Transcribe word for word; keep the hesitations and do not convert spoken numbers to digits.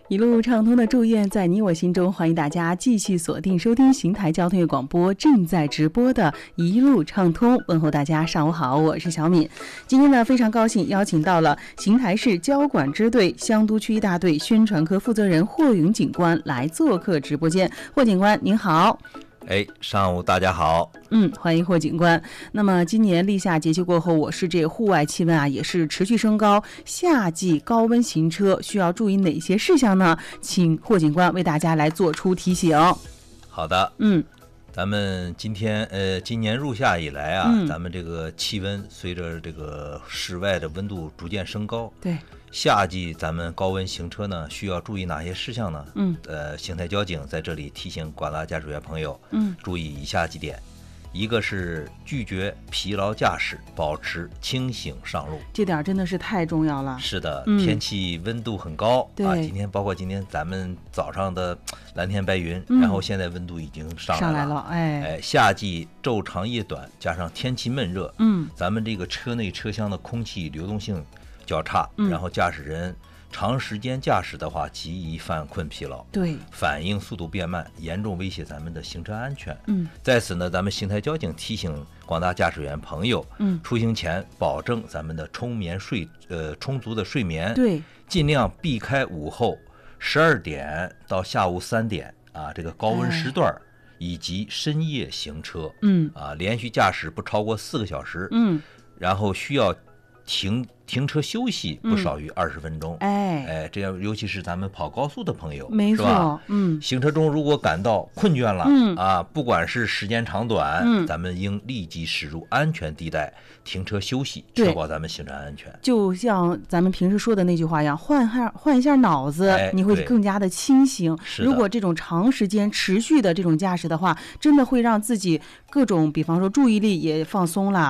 一路畅通的祝愿在你我心中，欢迎大家继续锁定收听邢台交通乐广播正在直播的一路畅通。问候大家上午好，我是小敏。今天呢，非常高兴邀请到了邢台市交管支队香都区一大队宣传科负责人霍勇警官来做客直播间。霍警官您好。 哎，上午大家好。 嗯，欢迎霍警官。那么今年立夏节气过后，我市这户外气温啊也是持续升高，夏季高温行车需要注意哪些事项呢？请霍警官为大家来做出提醒。 好的， 嗯， 咱们今天呃，今年入夏以来啊， 嗯、 咱们这个气温随着这个室外的温度逐渐升高， 对。 夏季咱们高温行车呢，需要注意哪些事项呢？ 嗯， 呃，邢台交警在这里提醒广大驾驶员朋友， 嗯， 注意以下几点：一个是拒绝疲劳驾驶，保持清醒上路， 这点真的是太重要了。 是的， 嗯、 天气温度很高啊，今天包括今天咱们早上的蓝天白云， 嗯、 然后现在温度已经上来了， 上来了，哎哎，夏季昼长夜短，加上天气闷热， 嗯， 咱们这个车内车厢的空气流动性较差， 嗯、 然后驾驶人长时间驾驶的话，极易犯困疲劳， 对， 反应速度变慢，严重威胁咱们的行车安全。 嗯， 在此呢，咱们邢台交警提醒广大驾驶员朋友， 嗯， 出行前保证咱们的充眠睡呃充足的睡眠， 对， 尽量避开午后十二点到下午三点啊这个高温时段。哎，以及深夜行车， 嗯啊，连续驾驶不超过四个小时， 嗯， 然后需要停停车休息不少于二十分钟， 嗯、哎哎，这样尤其是咱们跑高速的朋友， 没错，嗯， 行车中如果感到困倦了， 嗯啊，不管是时间长短， 嗯， 咱们应立即驶入安全地带停车休息，确保咱们行车安全。 就像咱们平时说的那句话一样，换下换一下脑子， 哎、 你会更加的清醒。如果这种长时间持续的这种驾驶的话，真的会让自己各种，比方说注意力也放松了。